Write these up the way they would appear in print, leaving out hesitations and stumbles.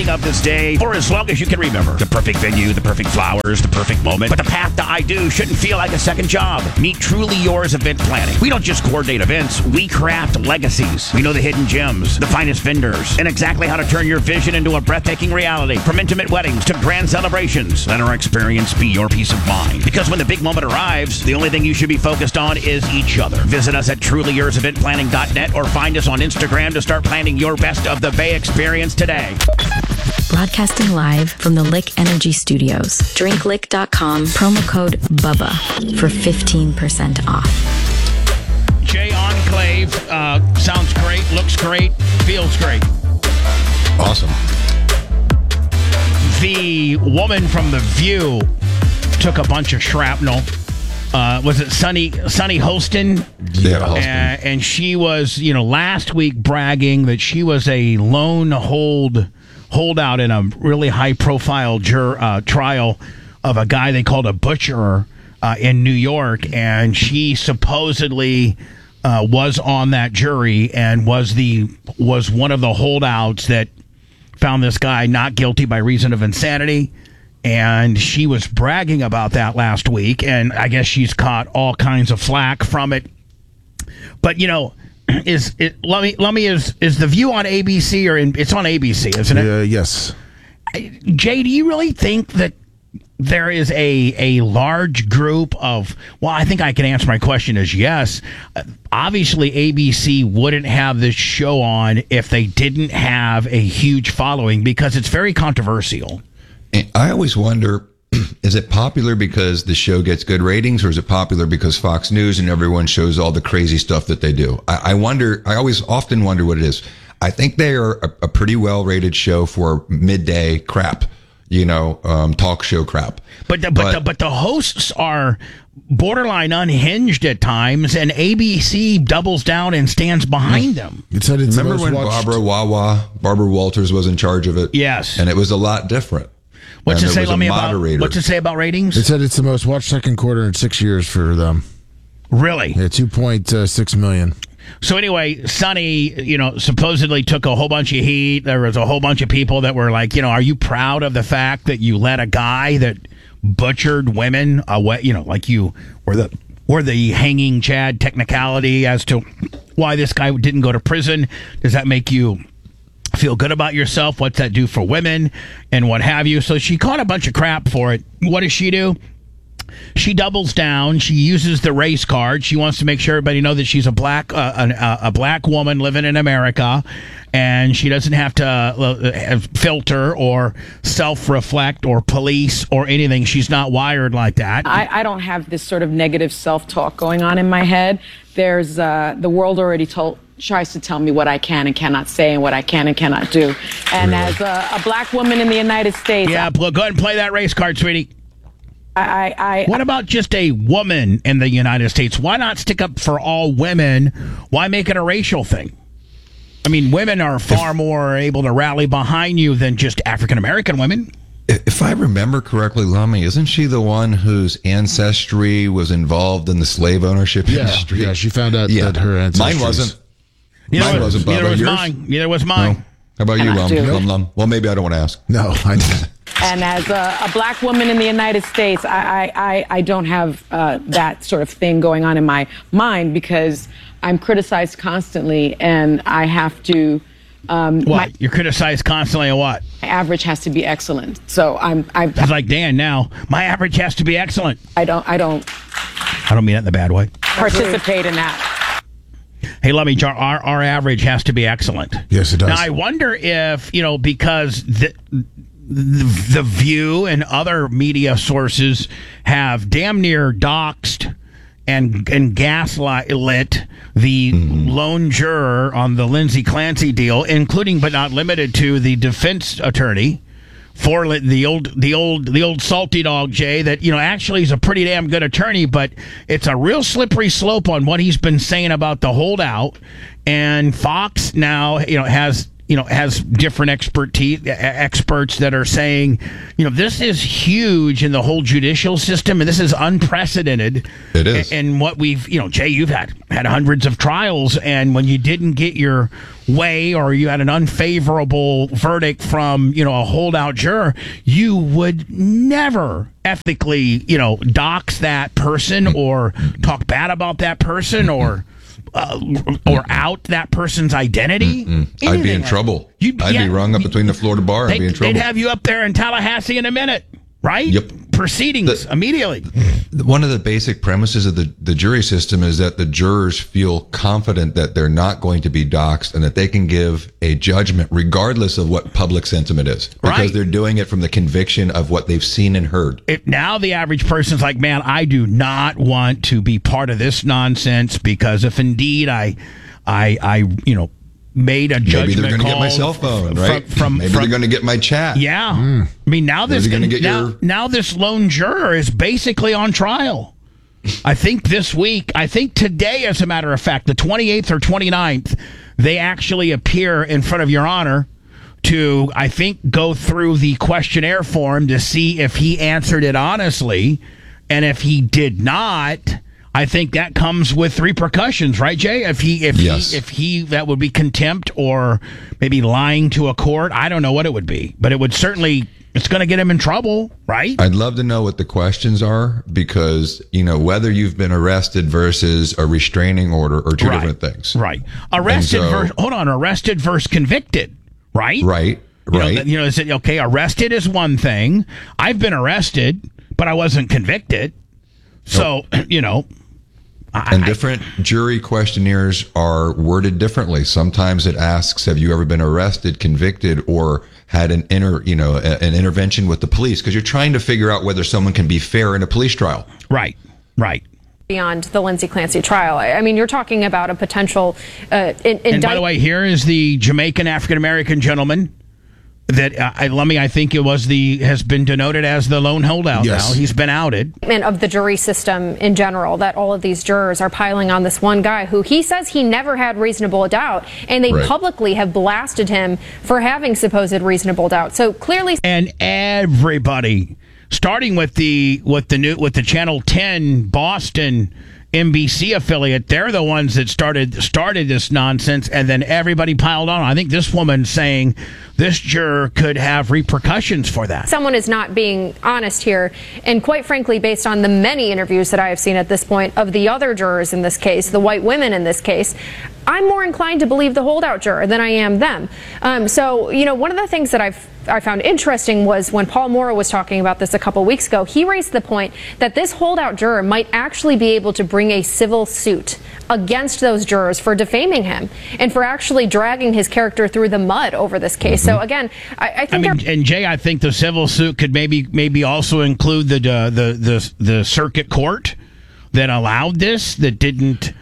dreaming of this day for as long as you can remember. The perfect venue, the perfect flowers, the perfect moment. But the path to I Do shouldn't feel like a second job. Meet Truly Yours Event Planning. We don't just coordinate events, we craft legacies. We know the hidden gems, the finest vendors, and exactly how to turn your vision into a breathtaking reality. From intimate weddings to grand celebrations, let our experience be your peace of mind. Because when the big moment arrives, the only thing you should be focused on is each other. Visit us at trulyourseventplanning.net or find us on Instagram to start planning your best of the Bay experience today. Broadcasting live from the Lick Energy Studios. DrinkLick.com, promo code BUBBA for 15% off. Jay Enclave sounds great, looks great, feels great. Awesome. The woman from The View took a bunch of shrapnel. Was it Sunny Hostin? Yeah, Hostin. And she was, last week bragging that she was a lone holdout in a really high-profile trial of a guy they called a butcher in New York, and she supposedly was on that jury and was one of the holdouts that found this guy not guilty by reason of insanity. And she was bragging about that last week, and I guess she's caught all kinds of flack from it. But is The View on ABC or it's on ABC, isn't it? Yes. Jay, do you really think that there is a large group of? Well, I think I can answer my question as yes. Obviously, ABC wouldn't have this show on if they didn't have a huge following because it's very controversial. I always wonder, is it popular because the show gets good ratings, or is it popular because Fox News and everyone shows all the crazy stuff that they do? I often wonder what it is. I think they are a pretty well-rated show for midday crap, talk show crap. But the hosts are borderline unhinged at times, and ABC doubles down and stands behind them. Remember when Barbara Walters was in charge of it? Yes. And it was a lot different. What's it say about ratings? It said it's the most watched second quarter in 6 years for them. Really? Yeah, 2.6 million. So anyway, Sonny, supposedly took a whole bunch of heat. There was a whole bunch of people that were like, are you proud of the fact that you let a guy that butchered women away, like you were the hanging Chad technicality as to why this guy didn't go to prison? Does that make you feel good about yourself? What's that do for women and what have you? So she caught a bunch of crap for it. What does she do? She doubles down. She uses the race card. She wants to make sure everybody know that she's a black woman living in America, and she doesn't have to filter or self-reflect or police or anything. She's not wired like that. I don't have this sort of negative self-talk going on in my head. There's the world already tries to tell me what I can and cannot say and what I can and cannot do. And as a black woman in the United States... Yeah, go ahead and play that race card, sweetie. What about just a woman in the United States? Why not stick up for all women? Why make it a racial thing? I mean, women are far more able to rally behind you than just African-American women. If I remember correctly, Lummi, isn't she the one whose ancestry was involved in the slave ownership industry? Yeah, she found out that her ancestry... Mine wasn't. Neither was mine. No. How about you, Lum? Well, maybe I don't want to ask. No, I didn't. And as a black woman in the United States, I don't have that sort of thing going on in my mind because I'm criticized constantly, and I have to... You're criticized constantly on what? My average has to be excellent. So it's like Dan now. My average has to be excellent. I don't mean it in the bad way. Participate in that. Hey, let me. Our average has to be excellent. Yes, it does. Now I wonder if because the View and other media sources have damn near doxed and gaslit the lone juror on the Lindsay Clancy deal, including but not limited to the defense attorney for the old salty dog, Jay, that actually is a pretty damn good attorney, but it's a real slippery slope on what he's been saying about the holdout. And Fox now has has different experts that are saying, this is huge in the whole judicial system, and this is unprecedented. It is. And what we've, Jay, you've had hundreds of trials, and when you didn't get your way or you had an unfavorable verdict from, a holdout juror, you would never ethically, dox that person or talk bad about that person or out that person's identity. I'd be in trouble. I'd be rung up between the Florida bar. I'd be in trouble. They'd have you up there in Tallahassee in a minute, right? Yep. Proceedings immediately. One of the basic premises of the jury system is that the jurors feel confident that they're not going to be doxxed and that they can give a judgment regardless of what public sentiment is, because they're doing it from the conviction of what they've seen and heard. Now the average person's like, man, I do not want to be part of this nonsense, because if indeed I made a judgment. Maybe they're going to get my cell phone, right? Maybe they're going to get my chat. Yeah. I mean, now this lone juror is basically on trial. I think today, as a matter of fact, the 28th or 29th, they actually appear in front of Your Honor to, I think, go through the questionnaire form to see if he answered it honestly. And if he did not, I think that comes with repercussions, right, Jay? If he that would be contempt or maybe lying to a court. I don't know what it would be, but it would certainly, it's going to get him in trouble, right? I'd love to know what the questions are, because, whether you've been arrested versus a restraining order are two different things. Right. Arrested versus convicted, right? Right. Is it okay? Arrested is one thing. I've been arrested, but I wasn't convicted. So, and different jury questionnaires are worded differently. Sometimes it asks, have you ever been arrested, convicted, or had an intervention with the police? Because you're trying to figure out whether someone can be fair in a police trial. Right. Beyond the Lindsay Clancy trial, I mean, you're talking about a potential and by the way, here is the Jamaican African-American gentleman that I think it was has been denoted as the lone holdout. Yes. Now he's been outed. And of the jury system in general, that all of these jurors are piling on this one guy who he says he never had reasonable doubt, and they publicly have blasted him for having supposed reasonable doubt. So clearly, and everybody, starting with the Channel 10 Boston NBC affiliate, they're the ones that started this nonsense, and then everybody piled on. I think this woman saying this juror could have repercussions for that. Someone is not being honest here, and quite frankly, based on the many interviews that I have seen at this point of the other jurors in this case, the white women in this case, I'm more inclined to believe the holdout juror than I am them. So, one of the things that I found interesting was when Paul Morrow was talking about this a couple weeks ago, he raised the point that this holdout juror might actually be able to bring a civil suit against those jurors for defaming him and for actually dragging his character through the mud over this case. So again, I think and Jay, I think the civil suit could maybe also include the circuit court that allowed this, that didn't.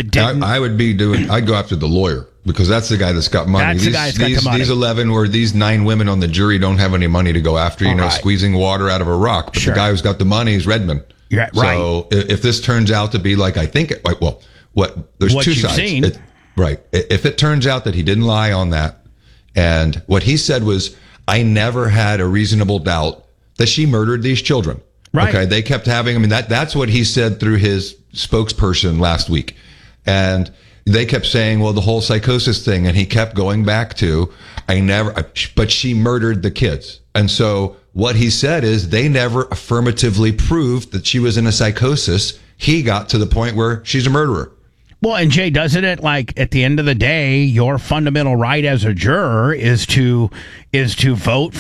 I'd go after the lawyer, because that's the guy that's got money. That's the guy that's got the money. These 11 or these 9 women on the jury don't have any money to go after, squeezing water out of a rock. But the guy who's got the money is Redmond. Yeah, right. So if this turns out to be like, I think, there's two sides. Seen. If it turns out that he didn't lie on that, and what he said was, I never had a reasonable doubt that she murdered these children. Right. Okay. They kept having, that's what he said through his spokesperson last week. And they kept saying, well, the whole psychosis thing. And he kept going back to, but she murdered the kids. And so what he said is they never affirmatively proved that she was in a psychosis. He got to the point where she's a murderer. Well, and Jay, doesn't it, like, at the end of the day, your fundamental right as a juror is to vote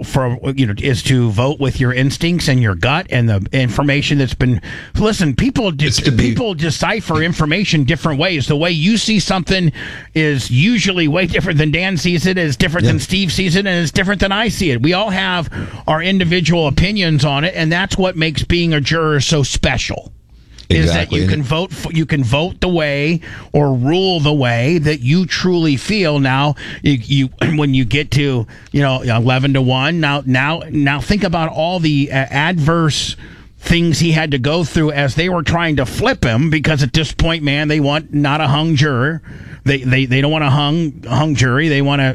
is to vote with your instincts and your gut and the information that's been. Listen, people decipher information different ways. The way you see something is usually way different than Dan sees it, is different than Steve sees it, and is different than I see it. We all have our individual opinions on it, and that's what makes being a juror so special. Exactly. Is that you can vote the way or rule the way that you truly feel. Now, you when you get to 11-1. Now think about all the adverse things he had to go through as they were trying to flip him, because at this point, man, they want not a hung juror. They don't want a hung jury. They want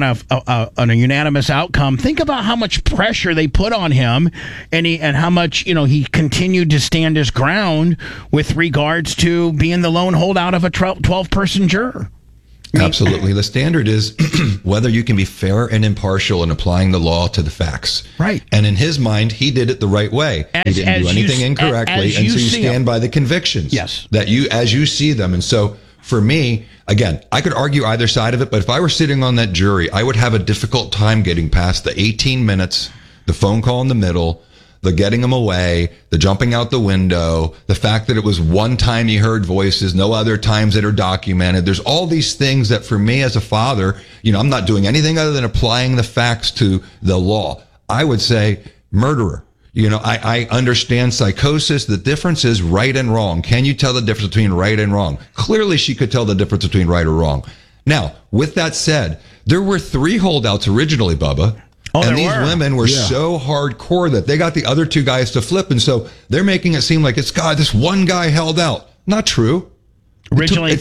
a unanimous outcome. Think about how much pressure they put on him, and how much he continued to stand his ground with regards to being the lone holdout of a 12-person juror. Absolutely. The standard is whether you can be fair and impartial in applying the law to the facts. Right. And in his mind, he did it the right way. He didn't do anything incorrectly. And so you stand by the convictions. Yes. As you see them. And so for me, again, I could argue either side of it, but if I were sitting on that jury, I would have a difficult time getting past the 18 minutes, the phone call in the middle, the getting him away, the jumping out the window, the fact that it was one time he heard voices, no other times that are documented. There's all these things that for me as a father, I'm not doing anything other than applying the facts to the law. I would say murderer. I understand psychosis. The difference is right and wrong. Can you tell the difference between right and wrong? Clearly she could tell the difference between right or wrong. Now, with that said, there were 3 holdouts originally, Bubba. And these women were so hardcore that they got the other 2 guys to flip. And so they're making it seem like this one guy held out. Not true. Originally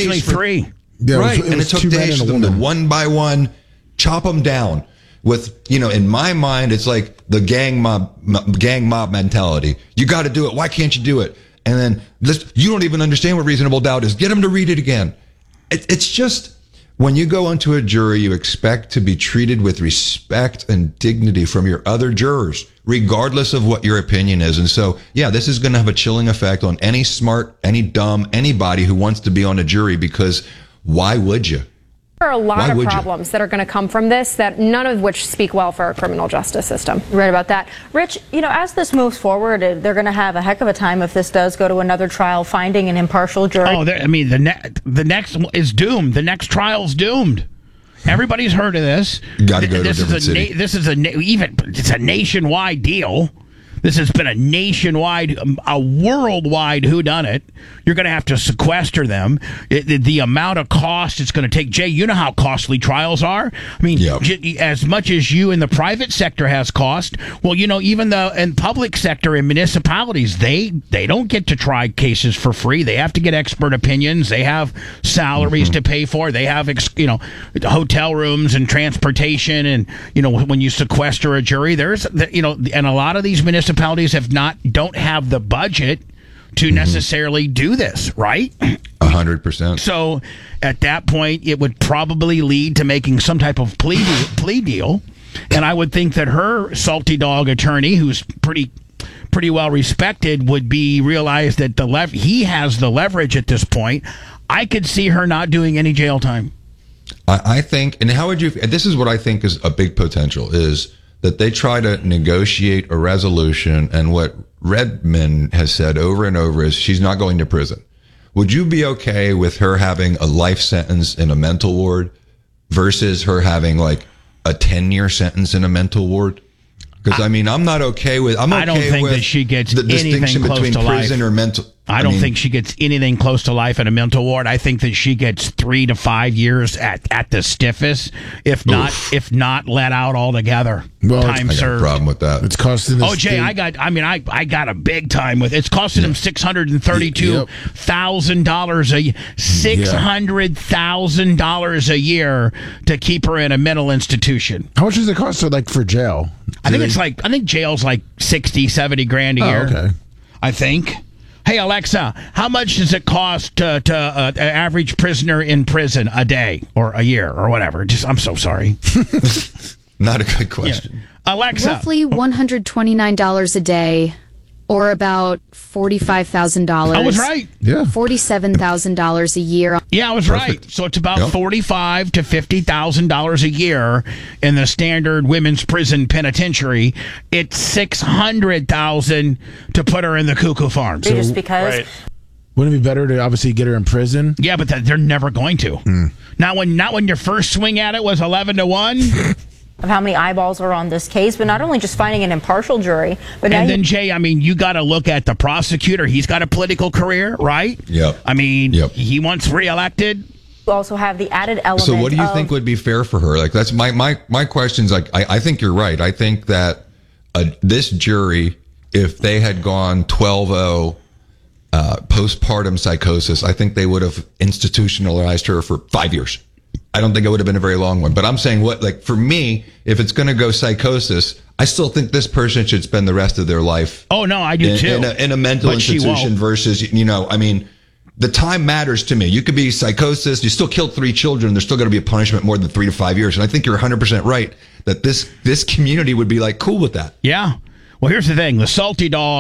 3. Yeah, right. It took days for them to one by one chop them down with, in my mind, it's like the gang mob mentality. You got to do it. Why can't you do it? And then you don't even understand what reasonable doubt is. Get them to read it again. It's just... When you go into a jury, you expect to be treated with respect and dignity from your other jurors, regardless of what your opinion is. And so, this is going to have a chilling effect on any smart, any dumb, anybody who wants to be on a jury, because why would you? There are a lot of problems that are going to come from this, that none of which speak well for our criminal justice system. Right about that. Rich, as this moves forward, they're going to have a heck of a time if this does go to another trial, finding an impartial jury. Oh, the next is doomed. The next trial's doomed. Everybody's heard of this. You got to go to a different city. It's a nationwide deal. This has been a nationwide, a worldwide whodunit. You're going to have to sequester them. The amount of cost it's going to take. Jay, you know how costly trials are. I mean, as much as you in the private sector has cost, well, even in public sector and municipalities, they don't get to try cases for free. They have to get expert opinions. They have salaries to pay for. They have, hotel rooms and transportation. And, when you sequester a jury, there's, and a lot of these municipalities don't have the budget to necessarily do this, right? 100%. So at that point, it would probably lead to making some type of plea deal. And I would think that her salty dog attorney, who's pretty well respected, would realize that he has the leverage at this point. I could see her not doing any jail time. I think, and how would you, this is what I think is a big potential, is that they try to negotiate a resolution, and what Redmond has said over and over is she's not going to prison. Would you be okay with her having a life sentence in a mental ward versus her having like a 10-year sentence in a mental ward? Because I'm not okay with. I don't think that she gets the distinction between prison or mental. I don't think she gets anything close to life in a mental ward. I think that she gets 3 to 5 years at the stiffest, if not let out altogether. Well, time served. I got a problem with that. It's costing. Oh, Jay, I got a big time with it. It's costing him $632,000 $600,000 a year to keep her in a mental institution. How much does it cost her, for jail? I think jail's like 60, 70 grand a year. Okay. I think. Hey, Alexa, how much does it cost to an average prisoner in prison a day or a year or whatever? I'm so sorry. Not a good question. Yeah. Alexa. Roughly $129 a day, or about $45,000. I was right. Yeah. $47,000 a year. Yeah, I was right. So it's about $45,000 to $50,000 a year in the standard women's prison penitentiary. It's $600,000 to put her in the Cuckoo Farm. So, just because. Right. Wouldn't it be better to obviously get her in prison? Yeah, but they're never going to. Not when your first swing at it was 11-1. Of how many eyeballs are on this case, but not only just finding an impartial jury, but now Jay, you got to look at the prosecutor. He's got a political career, right? Yep. He wants reelected. You also have the added element. So what do you think would be fair for her? That's my question's I think you're right. I think that this jury if they had gone 12-0 postpartum psychosis, I think they would have institutionalized her for 5 years. I don't think it would have been a very long one. But I'm saying, for me, if it's going to go psychosis, I still think this person should spend the rest of their life. Oh, no, I do too. In a mental institution versus, the time matters to me. You could be psychosis. You still killed 3 children. There's still going to be a punishment more than 3 to 5 years. And I think you're 100% right that this community would be cool with that. Yeah. Well, here's the thing. The salty dog